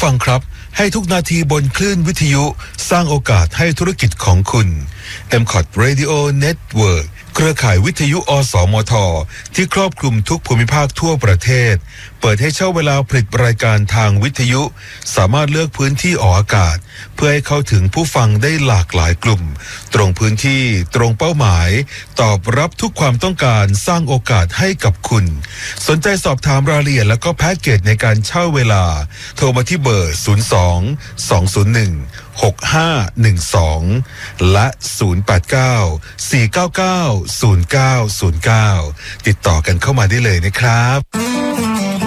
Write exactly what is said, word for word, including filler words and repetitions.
ฟังครับให้ทุกนาทีบนคลื่นวิทยุสร้างโอกาสให้ธุรกิจของคุณ เอ็ม ซี โอ ที Radio Network เครือข่ายวิทยุอสมทที่ครอบคลุมทุกภูมิภาคทั่วประเทศเปิดให้เช่าเวลาผลิตรายการทางวิทยุสามารถเลือกพื้นที่ออกอากาศเพื่อให้เข้าถึงผู้ฟังได้หลากหลายกลุ่มตรงพื้นที่ตรงเป้าหมายตอบรับทุกความต้องการสร้างโอกาสให้กับคุณสนใจสอบถามรายละเอียดและก็แพ็กเกจในการเช่าเวลาโทรมาที่เบอร์ศูนย์ สอง สอง ศูนย์ หนึ่ง หก ห้า หนึ่ง สองและศูนย์ แปด เก้า สี่ เก้า เก้า ศูนย์ เก้า ศูนย์ เก้าติดต่อกันเข้ามาได้เลยนะครับ